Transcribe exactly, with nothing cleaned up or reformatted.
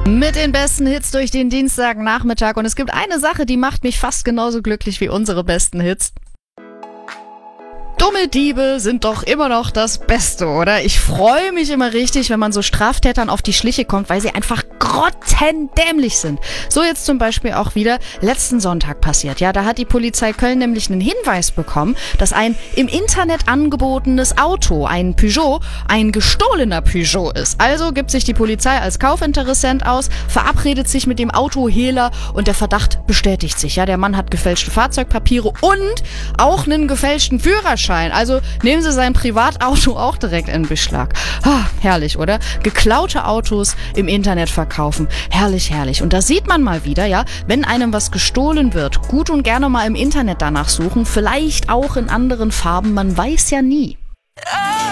Mit den besten Hits durch den Dienstagnachmittag. Und es gibt eine Sache, die macht mich fast genauso glücklich wie unsere besten Hits. Dumme Diebe sind doch immer noch das Beste, oder? Ich freue mich immer richtig, wenn man so Straftätern auf die Schliche kommt, weil sie einfach grottendämlich sind. So jetzt zum Beispiel auch wieder letzten Sonntag passiert. Ja, da hat die Polizei Köln nämlich einen Hinweis bekommen, dass ein im Internet angebotenes Auto, ein Peugeot, ein gestohlener Peugeot ist. Also gibt sich die Polizei als Kaufinteressent aus, verabredet sich mit dem Autohehler und der Verdacht bestätigt sich. Ja, der Mann hat gefälschte Fahrzeugpapiere und auch einen gefälschten Führerschein. Also nehmen Sie sein Privatauto auch direkt in Beschlag. Ah, herrlich, oder? Geklaute Autos im Internet verkaufen. Herrlich, herrlich. Und da sieht man mal wieder, ja, wenn einem was gestohlen wird, gut und gerne mal im Internet danach suchen. Vielleicht auch in anderen Farben, man weiß ja nie.